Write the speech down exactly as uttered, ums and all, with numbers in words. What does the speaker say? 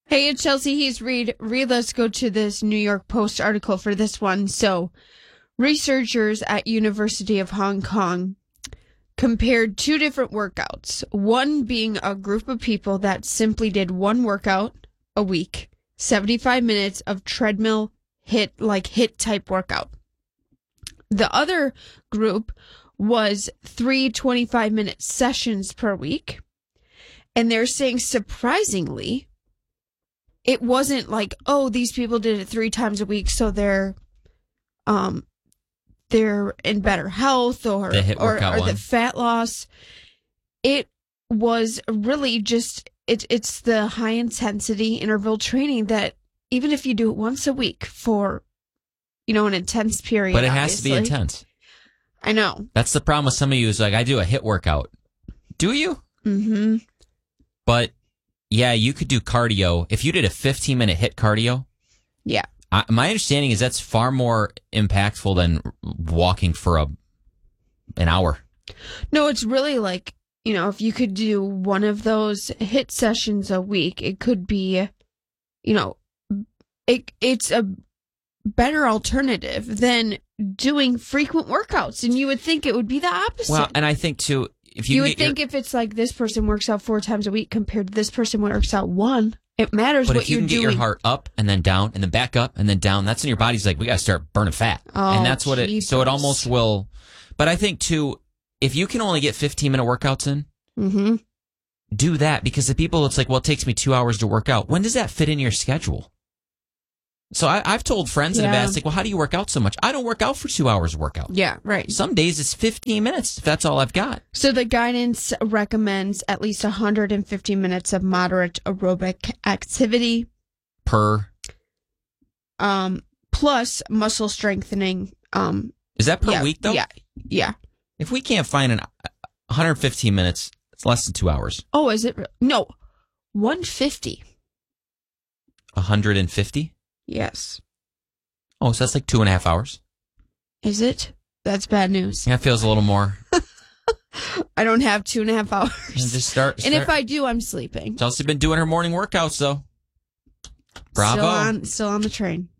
Hey, it's Chelsea He's Reed. Reed, let's go to this New York Post article for this one. So, researchers at University of Hong Kong compared two different workouts. One being a group of people that simply did one workout a week, seventy-five minutes of treadmill hit, like hit type workout. The other group was three twenty-five minute sessions per week. And they're saying surprisingly, it wasn't like, oh, these people did it three times a week, so they're um they're in better health or the hit or, or one. the fat loss. It was really just it, it's the high intensity interval training that even if you do it once a week for, you know, an intense period. But it has obviously, to be intense. I know. That's the problem with some of you is like, I do a hit workout. Do you? Mm-hmm. But yeah, you could do cardio. If you did a fifteen minute hit cardio. Yeah. I, my understanding is that's far more impactful than walking for a an hour. No, it's really like, you know, if you could do one of those hit sessions a week, it could be, you know, it it's a better alternative than doing frequent workouts. And you would think it would be the opposite. Well, and I think too, if you, you would think your, if it's like this person works out four times a week compared to this person works out one, it matters but what if you you're can get doing. your heart up and then down and then back up and then down, that's when your body's like, we got to start burning fat. Oh, and that's what jeepers. it, so it almost will, but I think too, if you can only get fifteen minute workouts in, mm-hmm. do that, because the people, it's like, well, it takes me two hours to work out. When does that fit in your schedule? So I, I've told friends yeah. that have asked, like, well, how do you work out so much? I don't work out for two hours of workout. Yeah, right. Some days it's fifteen minutes, if that's all I've got. So the guidance recommends at least one hundred fifty minutes of moderate aerobic activity. Per? Um, plus muscle strengthening. Um, Is that per yeah, week, though? Yeah, yeah. If we can't find an one hundred fifteen minutes, it's less than two hours. Oh, is it? Re- no, one hundred fifty. one hundred fifty? Yes. Oh, so that's like two and a half hours. Is it? That's bad news. Yeah, it feels a little more. I don't have two and a half hours. And just start, start. And if I do, I'm sleeping. Chelsea's been doing her morning workouts, though. Bravo. Still on, still on the train.